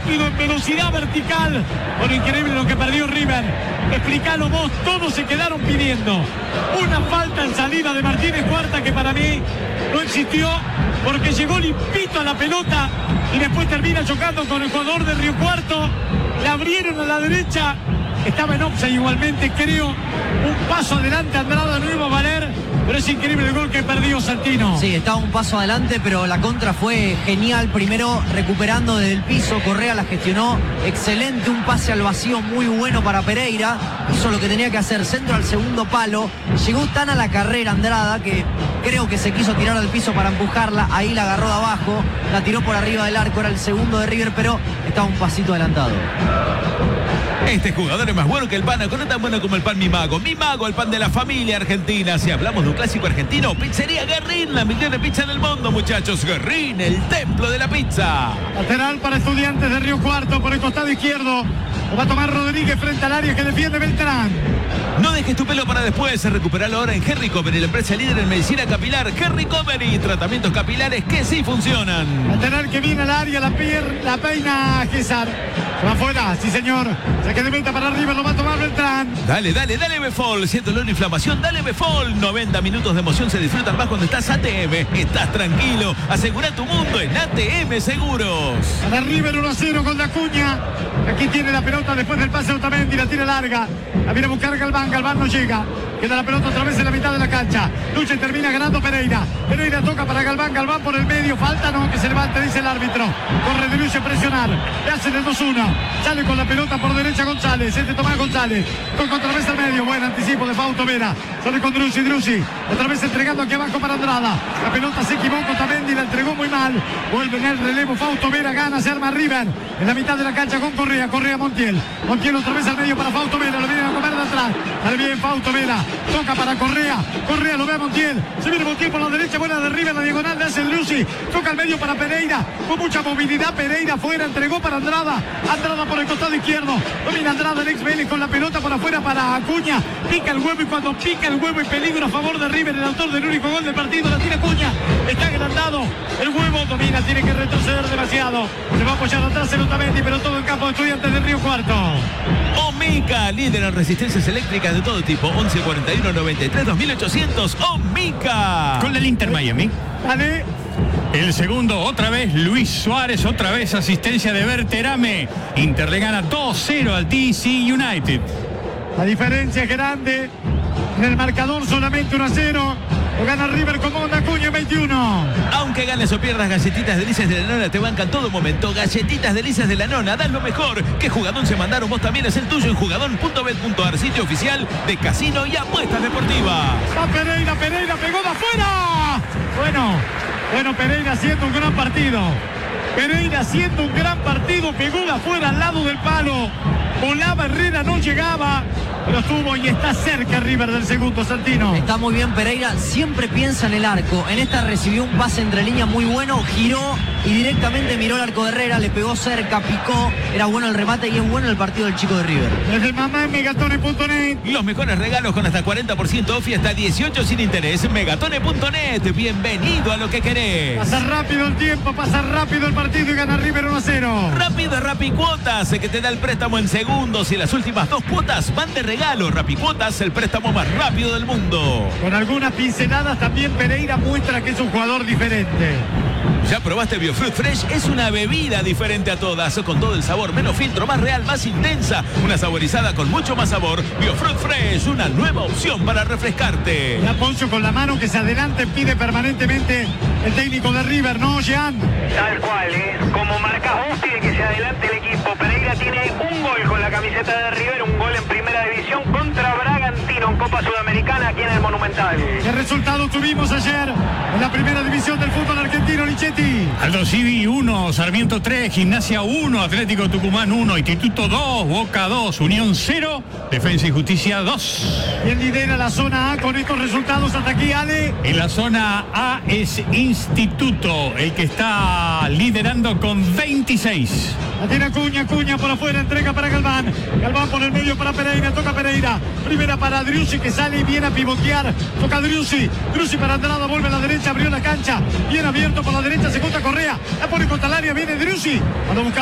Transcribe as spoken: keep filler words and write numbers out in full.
rápido en velocidad vertical. Bueno, increíble lo que perdió River. Explícalo vos, todos se quedaron pidiendo una falta en salida de Martínez Cuarta que para mí no existió porque llegó limpito a la pelota y después termina chocando con el jugador de Río Cuarto. Le abrieron a la derecha, estaba en offside igualmente, creo. Un paso adelante, Andrada no iba a valer, pero es increíble el gol que perdió Santino. Sí, estaba un paso adelante, pero la contra fue genial. Primero recuperando desde el piso, Correa la gestionó excelente, un pase al vacío muy bueno para Pereira, hizo lo que tenía que hacer, centro al segundo palo, llegó tan a la carrera Andrada que creo que se quiso tirar al piso para empujarla, ahí la agarró de abajo, la tiró por arriba del arco, era el segundo de River, pero estaba un pasito adelantado. Este jugador es más bueno que el pan, no tan bueno como el pan Mi Mago. Mi Mago, el pan de la familia argentina. Si hablamos de un clásico argentino, Pizzería Guerrín, la mejor de pizza del mundo, muchachos. Guerrín, el templo de la pizza. Lateral para Estudiantes de Río Cuarto por el costado izquierdo. Lo va a tomar Rodríguez frente al área que defiende Beltrán. No dejes tu pelo para después. Recuperalo ahora en Herry Covery, la empresa líder en medicina capilar. Herry Covery, tratamientos capilares que sí funcionan. Lateral que viene al área, la, pier, la peina César. Va afuera, sí señor. Saque de meta para arriba, lo va a tomar Beltrán. Dale, dale, dale Befol. Siento dolor e inflamación, dale Befol. noventa minutos de emoción se disfrutan más cuando estás A T M. Estás tranquilo. Asegura tu mundo en A T M Seguros. Para River uno a cero con la Acuña. Aquí tiene la pelota después del pase de Otamendi, la tira larga. La viene a buscar Galván, Galván no llega. Queda la pelota otra vez en la mitad de la cancha. Lucha y termina ganando Pereira. Pereira toca para Galván, Galván por el medio. Falta, no, que se levante, dice el árbitro. Corre de Lucha a presionar. Le hacen el dos uno. Sale con la pelota por derecha González. Este Tomás González. Toca otra vez al medio. Buen anticipo de Fausto Vera. Sale con Drusi, Drusi. Otra vez entregando aquí abajo para Andrada. La pelota se equivocó Otamendi, la entregó muy mal. Vuelve en el relevo Fausto Vera. Gana, se arma River. En la mitad de la cancha con Correa. Correa Montiel. Montiel otra vez al medio para Fausto Vera. Lo vienen a comer de atrás. Sale bien Fausto Vera. Toca para Correa. Correa lo ve a Montiel. Se viene Montiel por la derecha. Buena de River. La diagonal le hace el Drusi. Toca al medio para Pereira. Con mucha movilidad. Pereira afuera. Entregó para Andrada. Andrada por el costado izquierdo. Domina Andrada el ex Vélez con la pelota por afuera para Acuña. Pica el huevo y cuando pica el huevo y peligro a favor de River. El autor del único gol del partido. La tira Acuña. Está agrandado. El huevo domina. Tiene que retroceder demasiado. Se va a apoyar atrás el Otamendi. Pero todo en campo de Estudiantes del Río Cuarto. Omica, líder en resistencias eléctricas de todo tipo. once cuarenta y uno noventa y tres dos mil ochocientos. Omica. Con el Inter Miami. Dale. El segundo, otra vez Luis Suárez, otra vez asistencia de Berterame. Inter le gana dos cero al D C United. La diferencia es grande. En el marcador solamente uno a cero. Lo gana River con Onda Acuña veintiuno. Aunque ganes o pierdas, Galletitas Delicias de la Nona te bancan todo momento. Galletitas Delicias de la Nona, das lo mejor. Que Jugadón se mandaron, vos también es el tuyo en jugadón punto bet punto ar, sitio oficial de casino y apuestas deportivas. Va Pereira, Pereira pegó de afuera. Bueno, bueno, Pereira haciendo un gran partido. Pereira haciendo un gran partido, pegó de afuera al lado del palo. Volaba Herrera, no llegaba, pero estuvo y está cerca River del segundo, Santino. Está muy bien Pereira, siempre piensa en el arco. En esta recibió un pase entre líneas muy bueno, giró y directamente miró el arco de Herrera, le pegó cerca, picó. Era bueno el remate y es bueno el partido del chico de River. Desde mamá en megatone punto net. Los mejores regalos con hasta cuarenta por ciento off y hasta dieciocho sin interés. megatone punto net, bienvenido a lo que querés. Pasa rápido el tiempo, pasa rápido el partido y gana River uno a cero. Rápido Rapicuotas, que te da el préstamo en segundos y las últimas dos cuotas van de regalo. Rapicuotas, el préstamo más rápido del mundo. Con algunas pinceladas también Pereira muestra que es un jugador diferente. ¿Ya probaste Biofruit Fresh? Es una bebida diferente a todas, con todo el sabor, menos filtro, más real, más intensa. Una saborizada con mucho más sabor. Biofruit Fresh, una nueva opción para refrescarte. La Poncho con la mano que se adelante pide permanentemente el técnico de River, ¿no, Jean? Tal cual, ¿eh? Como marcas vos, tiene que se adelante el equipo. Pereira tiene un gol con la camiseta de River, un gol en primera división contra Bragantino en Copa Sudamericana aquí en el Monumental. ¿Qué resultado tuvimos ayer en la primera división del fútbol argentino, Lichetti? Aldo Civi uno, Sarmiento tres, Gimnasia uno, Atlético Tucumán uno, Instituto dos, Boca dos, Unión cero, Defensa y Justicia dos. ¿Quién lidera la zona A con estos resultados hasta aquí, Ale? En la zona A es Instituto, el que está liderando con veintiséis. La tiene Acuña, Acuña por afuera, entrega para Galván. Galván por el medio para Pereira, toca Pereira. Primera para Driussi que sale y viene a pivotear. Toca Driussi, Driussi para Andrada, vuelve a la derecha, abrió la cancha. Bien abierto por la derecha, se corta Correa. La pone contra el área, viene Driussi. Cuando busca